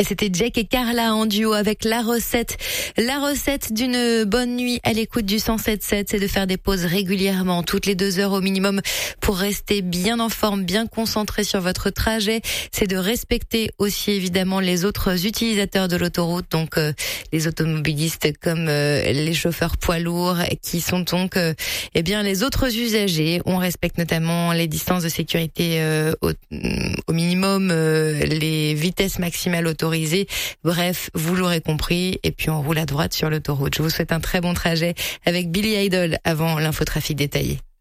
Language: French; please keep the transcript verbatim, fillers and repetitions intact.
Et c'était Jake et Carla en duo avec La Recette. La recette d'une bonne nuit à l'écoute du cent sept sept, c'est de faire des pauses régulièrement, toutes les deux heures au minimum, pour rester bien en forme, bien concentré sur votre trajet. C'est de respecter aussi évidemment les autres utilisateurs de l'autoroute, donc euh, les automobilistes comme euh, les chauffeurs poids lourds, qui sont donc euh, eh bien les autres usagers. On respecte notamment les distances de sécurité euh, au, au minimum, euh, les vitesses maximales autorisées. Bref, vous l'aurez compris. Et puis on roule à droite sur l'autoroute. Je vous souhaite un très bon trajet avec Billy Idol avant l'infotrafic détaillé.